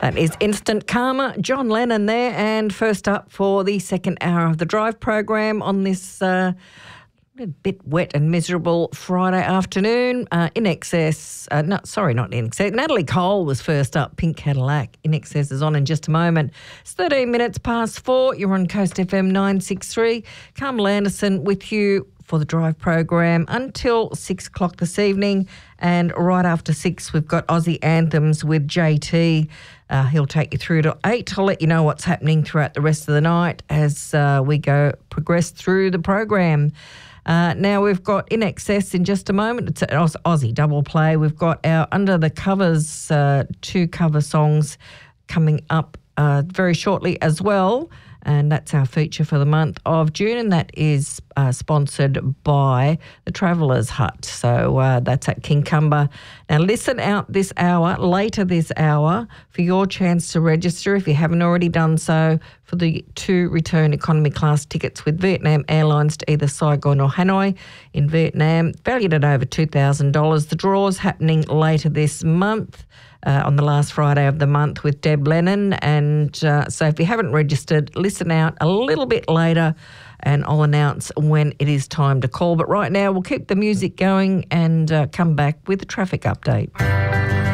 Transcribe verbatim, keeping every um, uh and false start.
That is Instant Karma, John Lennon there. And first up for the second hour of the Drive program on this uh, a bit wet and miserable Friday afternoon. Uh, In Excess, uh, no, sorry, not In Excess. Natalie Cole was first up, Pink Cadillac. In Excess is on in just a moment. It's thirteen minutes past four. You're on Coast F M nine sixty-three. Carmel Anderson with you for the Drive program until six o'clock this evening. And right after six, we've got Aussie Anthems with J T. Uh, he'll take you through to eight. I'll let you know what's happening throughout the rest of the night as uh, we go progress through the program. Uh, now we've got In Excess in just a moment. It's an Auss- Aussie double play. We've got our Under the Covers, uh, two cover songs coming up uh, very shortly as well. And that's our feature for the month of June, and that is uh, sponsored by the Travellers Hut. So uh, that's at Kincumber. Now listen out this hour, later this hour, for your chance to register, if you haven't already done so, for the two return economy class tickets with Vietnam Airlines to either Saigon or Hanoi in Vietnam, valued at over two thousand dollars. The draw's happening later this month. Uh, on the last Friday of the month with Deb Lennon. And uh, so if you haven't registered, listen out a little bit later and I'll announce when it is time to call. But right now we'll keep the music going and uh, come back with a traffic update.